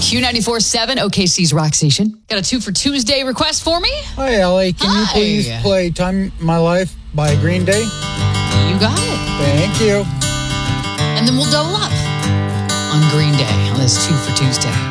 Q94.7, OKC's rock station. Got a 2 for Tuesday request for me? Hi, Ellie. Can you please play Time My Life by Green Day? You got it. Thank you. And then we'll double up on Green Day on this 2 for Tuesday.